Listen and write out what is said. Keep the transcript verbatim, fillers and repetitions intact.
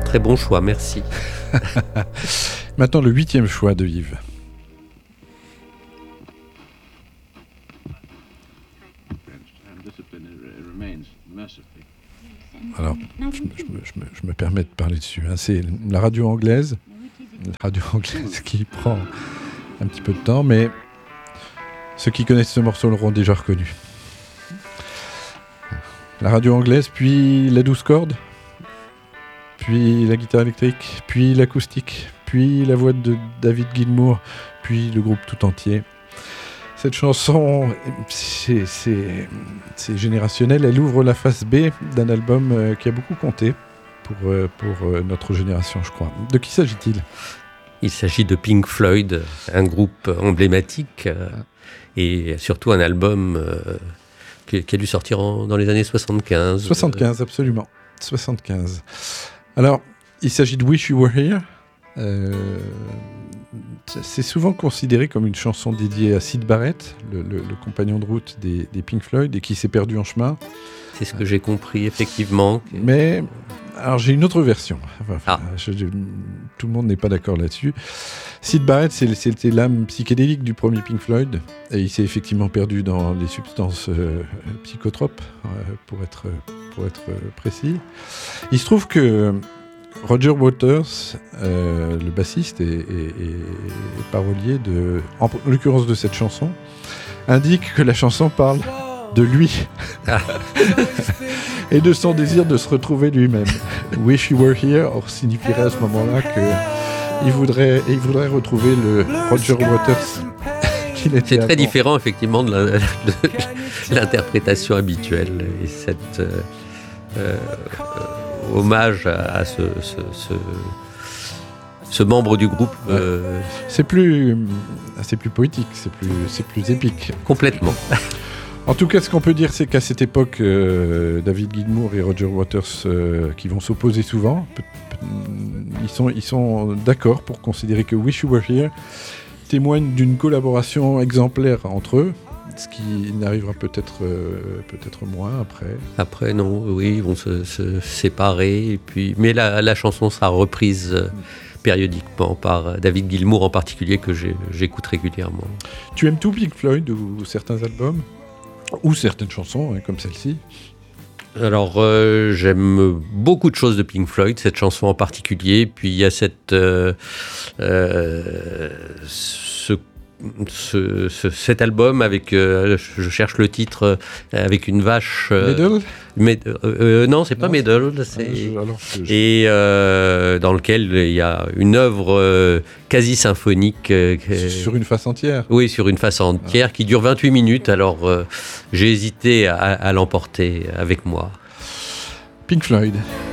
Très bon choix, merci. Maintenant, le huitième choix de Yves. Alors, je, je, me, je, me, je me permets de parler dessus. Hein. C'est la radio anglaise, la radio anglaise qui prend un petit peu de temps, mais ceux qui connaissent ce morceau l'auront déjà reconnu. La radio anglaise, puis la douze cordes, puis la guitare électrique, puis l'acoustique, puis la voix de David Gilmour, puis le groupe tout entier. Cette chanson, c'est, c'est, c'est générationnel. Elle ouvre la face B d'un album euh, qui a beaucoup compté pour, euh, pour euh, notre génération, je crois. De qui s'agit-il ? Il s'agit de Pink Floyd, un groupe emblématique euh, et surtout un album euh, qui, qui a dû sortir en, dans les années soixante-quinze. soixante-quinze, absolument. soixante-quinze. Alors, il s'agit de Wish You Were Here. Euh, c'est souvent considéré comme une chanson dédiée à Syd Barrett, le, le, le compagnon de route des, des Pink Floyd, et qui s'est perdu en chemin. C'est ce que j'ai compris, effectivement. Mais, alors j'ai une autre version. Enfin, ah. je, je, tout le monde n'est pas d'accord là-dessus. Syd Barrett, c'est, c'était l'âme psychédélique du premier Pink Floyd, et il s'est effectivement perdu dans les substances euh, psychotropes, euh, pour être, pour être précis. Il se trouve que Roger Waters, euh, le bassiste et, et, et parolier de, en l'occurrence de cette chanson, indique que la chanson parle de lui et de son désir de se retrouver lui-même. Wish You Were Here signifierait à ce moment-là qu'il voudrait, il voudrait retrouver le Roger Waters qu'il était C'est très avant. différent effectivement de, la, de l'interprétation habituelle et cette euh, euh, hommage à ce, ce, ce, ce membre du groupe. Ouais. Euh... C'est plus, c'est plus poétique, c'est plus, c'est plus épique. Complètement. En tout cas, ce qu'on peut dire, c'est qu'à cette époque, euh, David Gilmour et Roger Waters, euh, qui vont s'opposer souvent, pe- pe- ils sont, ils sont d'accord pour considérer que Wish You Were Here témoigne d'une collaboration exemplaire entre eux, ce qui n'arrivera peut-être, euh, peut-être moins après. Après, non, oui, ils vont se, se séparer. Et puis... Mais la, la chanson sera reprise euh, périodiquement par David Gilmour en particulier, que j'ai, j'écoute régulièrement. Tu aimes tout Pink Floyd ou certains albums ? Ou certaines chansons, hein, comme celle-ci. Alors, euh, j'aime beaucoup de choses de Pink Floyd, cette chanson en particulier. Puis il y a cette, euh, euh, ce, ce, ce, cet album avec, euh, je cherche le titre, euh, avec une vache. Euh, Middle Med, euh, Non, c'est pas non, Middle. C'est... C'est... Ah, je, alors, je... Et euh, dans lequel il y a une œuvre euh, quasi symphonique. Euh, sur une face entière. Oui, sur une face entière, ah. qui dure vingt-huit minutes. Alors, euh, j'ai hésité à, à l'emporter avec moi. Pink Floyd.